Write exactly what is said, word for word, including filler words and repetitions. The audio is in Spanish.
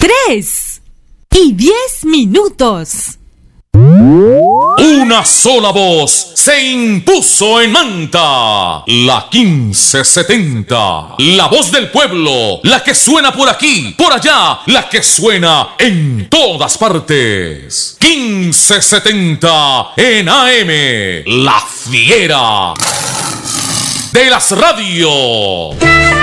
tres y diez minutos. Una sola voz se impuso en Manta, la quince setenta, la voz del pueblo, la que suena por aquí, por allá, la que suena en todas partes. quince setenta en A M, la fiera de las radios.